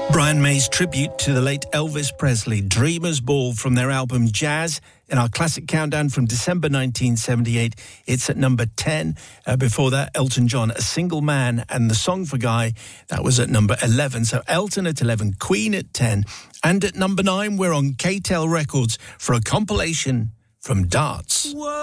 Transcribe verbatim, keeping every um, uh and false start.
Brian May's tribute to the late Elvis Presley, Dreamer's Ball, from their album Jazz. In our classic countdown from December nineteen seventy-eight, it's at number ten. Uh, before that, Elton John, A Single Man, and The Song for Guy, that was at number eleven. So Elton at eleven, Queen at ten. And at number nine, we're on K T E L Records for a compilation from Darts. Whoa.